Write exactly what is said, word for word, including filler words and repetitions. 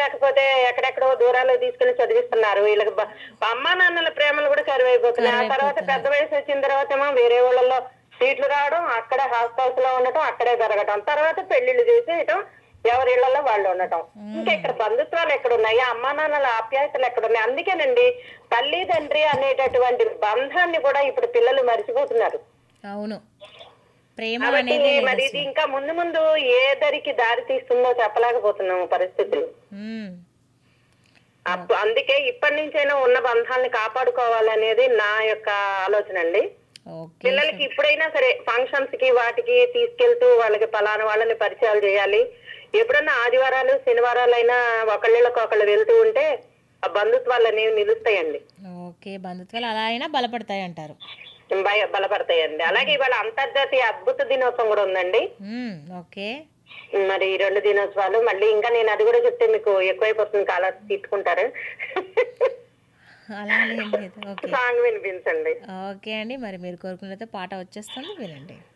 లేకపోతే ఎక్కడెక్కడో దూరాలు తీసుకెళ్లి చదివిస్తున్నారు. వీళ్ళకి బ- అమ్మా నాన్నల ప్రేమలు కూడా కరువైపోతున్నాయి. ఆ తర్వాత పెద్ద కరువైపోతున్నాయి. వయసు వచ్చిన తర్వాత ఏమో వేరే ఊళ్ళలో సీట్లు రావడం, అక్కడే హాస్టల్స్ లో ఉండటం, అక్కడే పెరగటం, తర్వాత పెళ్లిళ్ళు చేసేయటం, ఎవరి ఇళ్లలో వాళ్ళు ఉండటం. ఇంకా ఉమ్, ఇక్కడ బంధుత్వాలు ఎక్కడున్నాయి, అమ్మా నాన్నల ఆప్యాయతలు ఎక్కడున్నాయి? అందుకేనండి తల్లి తండ్రి అనేటటువంటి బంధాన్ని కూడా ఇప్పుడు పిల్లలు మర్చిపోతున్నారు. అవును. ప్రేమ కాబట్టి అనేదే లేదు మరి ఇది అసలు. ఇంకా ముందు ముందు ఏ దరికి దారి తీస్తుందో చెప్పలేకపోతున్నాము పరిస్థితులు. ఉమ్, అప్పు అందుకే ఇప్పటి నుంచైనా ఉన్న బంధాలని కాపాడుకోవాలనేది నా యొక్క ఆలోచన అండి. ఓకే. పిల్లలకి ఇప్పుడైనా సరే ఫంక్షన్స్ కి వాటికి తీసుకెళ్తూ వాళ్ళకి పలానా వాళ్ళని పరిచయాలు చేయాలి. ఎప్పుడన్నా ఆదివారాలు శనివారాలు అయినా ఒకళ్ళకి ఒకళ్ళు వెళ్తూ ఉంటే ఆ బంధుత్వాలు అనేవి నిలుస్తాయండి, ఓకే. బంధుత్వాలు అలా అయినా బలపడతాయి అంటారు. భయ బలపడతాయండి. అలాగే ఇవాళ అంతర్జాతీయ అద్భుత దినోత్సవం కూడా ఉందండి. ఉమ్, ఓకే. మరి ఈ రెండు దినోత్సవాలు మళ్ళీ ఇంకా నేను అది కూడా చెప్తే మీకు ఎక్కువైపోతుంది, కాలా తీసుకుంటారు. అలా అని ఏం లేదు. ఓకే. సాంగ్ వినిపించండి. ఓకే అండి. మరి మీరు కోరుకున్నట్లయితే పాట వచ్చేస్తుంది, వినండి.